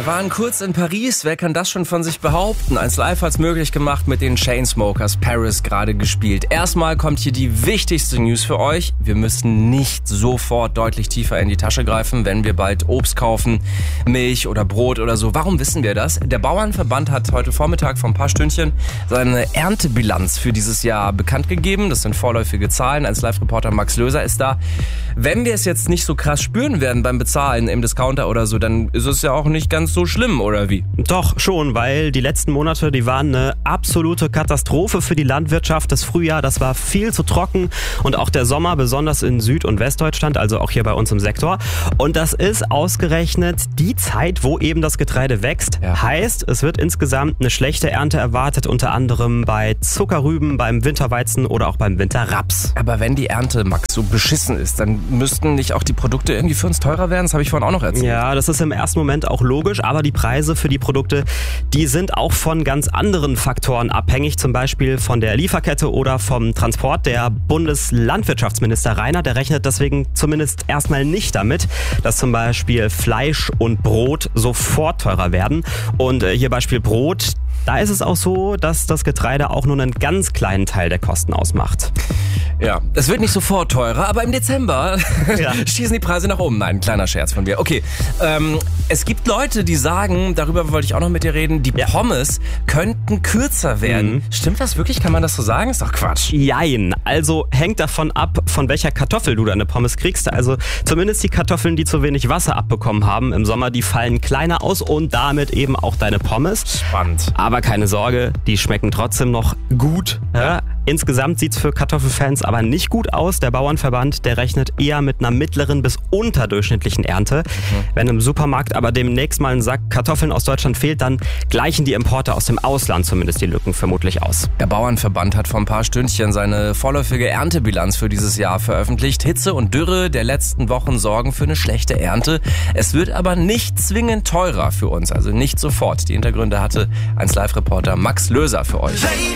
waren kurz in Paris, wer kann das schon von sich behaupten? 1 Live hat's möglich gemacht, mit den Chainsmokers Paris gerade gespielt. Erstmal kommt hier die wichtigste News für euch. Wir müssen nicht sofort deutlich tiefer in die Tasche greifen, wenn wir bald Obst kaufen, Milch oder Brot oder so. Warum wissen wir das? Der Bauernverband hat heute Vormittag vor ein paar Stündchen seine Erntebilanz für dieses Jahr bekannt gegeben. Das sind vorläufige Zahlen. 1 Live-Reporter Max Löser ist da. Wenn wir es jetzt nicht so krass spüren werden beim Bezahlen im Discounter oder so, dann ist es ja auch nicht ganz so schlimm, oder wie? Doch, schon, weil die letzten Monate, die waren eine absolute Katastrophe für die Landwirtschaft. Das Frühjahr, das war viel zu trocken und auch der Sommer, besonders in Süd- und Westdeutschland, also auch hier bei uns im Sektor. Und das ist ausgerechnet die Zeit, wo eben das Getreide wächst. Ja. Heißt, es wird insgesamt eine schlechte Ernte erwartet, unter anderem bei Zuckerrüben, beim Winterweizen oder auch beim Winterraps. Aber wenn die Ernte, Max, so beschissen ist, dann müssten nicht auch die Produkte irgendwie für uns teurer werden? Das habe ich vorhin auch noch erzählt. Ja, das ist im ersten Moment auch logisch, aber die Preise für die Produkte, die sind auch von ganz anderen Faktoren abhängig, zum Beispiel von der Lieferkette oder vom Transport. Der Bundeslandwirtschaftsminister Rainer, der rechnet deswegen zumindest erstmal nicht damit, dass zum Beispiel Fleisch und Brot sofort teurer werden. Und hier Beispiel Brot, da ist es auch so, dass das Getreide auch nur einen ganz kleinen Teil der Kosten ausmacht. Ja, es wird nicht sofort teurer, aber im Dezember schießen die Preise nach oben. Nein, kleiner Scherz von mir. Okay, es gibt Leute, die sagen, darüber wollte ich auch noch mit dir reden, die Pommes könnten kürzer werden. Stimmt das wirklich? Kann man das so sagen? Ist doch Quatsch. Jein. Also hängt davon ab, von welcher Kartoffel du deine Pommes kriegst. Also zumindest die Kartoffeln, die zu wenig Wasser abbekommen haben im Sommer, die fallen kleiner aus und damit eben auch deine Pommes. Spannend. Aber keine Sorge, die schmecken trotzdem noch gut. Ja? Insgesamt sieht's für Kartoffelfans aber nicht gut aus. Der Bauernverband, der rechnet eher mit einer mittleren bis unterdurchschnittlichen Ernte. Wenn im Supermarkt aber demnächst mal ein Sack Kartoffeln aus Deutschland fehlt, dann gleichen die Importe aus dem Ausland zumindest die Lücken vermutlich aus. Der Bauernverband hat vor ein paar Stündchen seine vorläufige Erntebilanz für dieses Jahr veröffentlicht. Hitze und Dürre der letzten Wochen sorgen für eine schlechte Ernte. Es wird aber nicht zwingend teurer für uns, also nicht sofort. Die Hintergründe hatte 1 Live-Reporter Max Löser für euch.